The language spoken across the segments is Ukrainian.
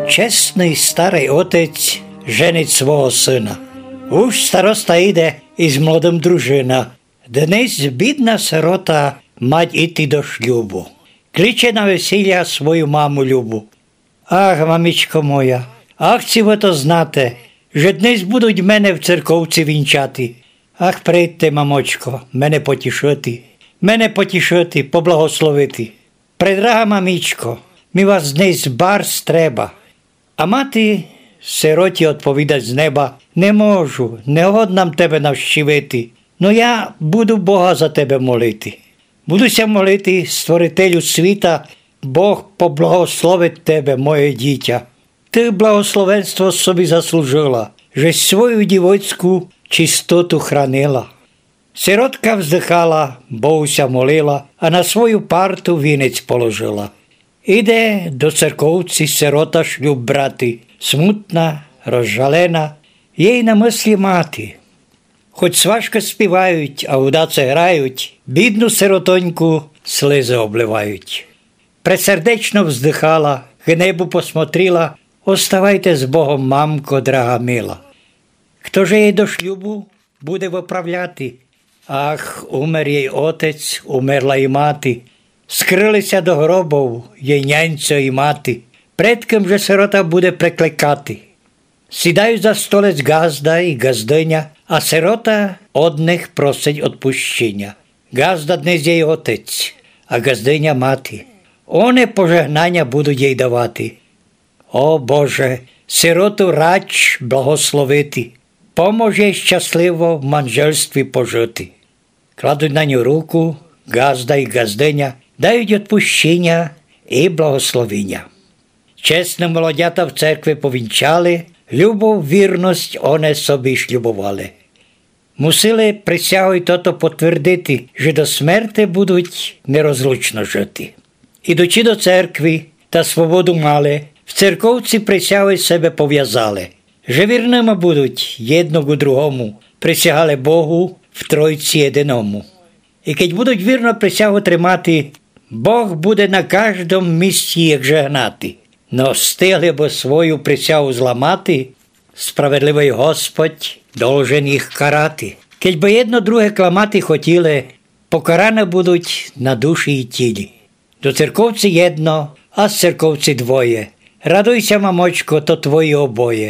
Čestný starý otec ženiť svojho syna. Už starosta ide i s mladom družina. Dnes bidná sirota mať iti do šľubu. Kliče na veselja svoju mamu Ľubu. Ach, mamičko moja, ach, si ви to знате, že dnes budуть мене в церковці вінчати. Ах, прийдьте, мамочко, мене потішити, поблагословити. Предрага мамічко, ми вас днес барс треба. А мати сироті відповідать з неба: не можу, не годнам тебе навщивити, но я буду Бога за тебе молити. Будуся молити Створителю світа, Бог поблагословить тебе, моє дитя. Ти благословенство собі заслужила, že свою дівоцьку чистоту хранила. Сиротка вздихала, Богуся молила, а на свою парту вінець положила. Іде до церковці сирота шлюб брати, смутна, розжалена, їй на мислі мати. Хоч сважка співають, а удаце грають, бідну сиротоньку сльози обливають. Пресердечно вздихала, к небу посмотріла: оставайте з Богом, мамко, драга мила. Хто же їй до шлюбу буде виправляти? Ах, умер їй отець, умерла і мати. Скрилися до гробов їй няньцо і мати. Предкам же сирота буде прикликати. Сідають за столець газда і газдиня, а сирота одних просить отпущення. Газда днес їй отець, а газдиня мати. Вони пожегнання будуть їй давати. О Боже, сироту рач благословити. Поможе щасливо в манжельстві пожити. Кладуть на ню руку газда і газдиня, дають відпущення і благословіння. Чесно молодята в церкві повінчали, любов, вірність вони собі шлюбували. Мусили присягою тото потвердити, що до смерти будуть нерозлучно жити. Ідучи до церкви та свободу мали, в церковці присягою себе пов'язали, що вірними будуть єдному другому, присягали Богу в Тройці єдиному. І keď будуть вірно присягу тримати, Бог буде на кожному місці їх жегнати. Но встигли бо свою присягу зламати, справедливий Господь должен їх карати. Keď би єдно друге кламати хотіли, покаране будуть на душі і тілі. До церковці єдно, а з церковці двоє. Радуйся, мамочко, то твої обоє.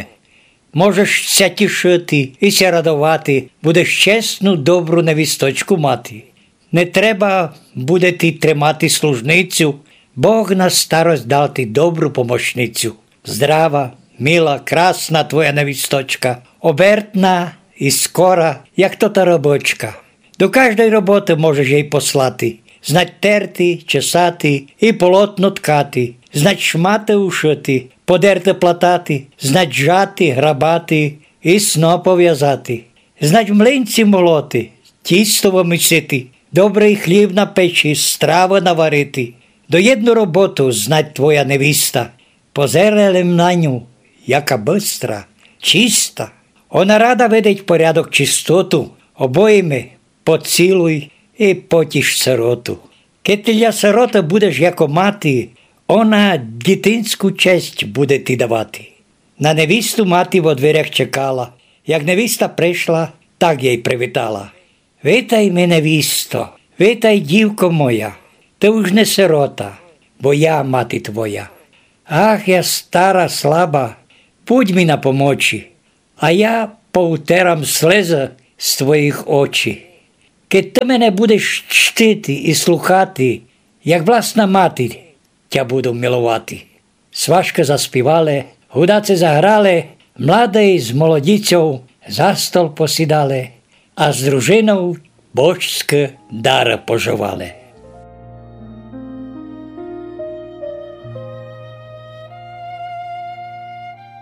Можеш ся тішити і ся радувати, будеш чесну, добру невісточку мати. Не треба буде ти тримати служницю, Бог на старость дав ти добру помощницю. Здрава, мила, красна твоя невісточка, обертна і скора, як то та робочка. До кожної роботи можеш їй послати, знать терти, чесати і полотно ткати, знать шмати ушити, подерти платати, знать жати, грабати і сно пов'язати, знать в млинці молоти, тісто місити, добрий хліб на печі, страви наварити. До єдну роботу знать твоя невіста, позерелем на ню, яка бистра, чиста. Вона рада видить порядок чистоту, обоїми поцілуй і потіш сироту. Keď ти для сироти будеш яко мати, вона дитинську честь буде ти давати. На невісту мати во дверях чекала. Як невіста прийшла, так їй привітала: «Вітай ми, невісто, вітай, дівко моя, ти уж не сирота, бо я мати твоя. Ах, я стара, слаба, будь ми на помочі, а я поутерам слези з твоїх очі. Keď ти мене будеш чтити і слухати, як власна мати, тя буду милувати». Сважки заспівали, гудаці заграли, младий з молодицею за стол посідали, а з дружиною божське дари поживали.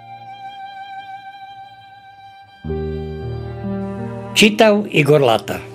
Читав Ігор Лата.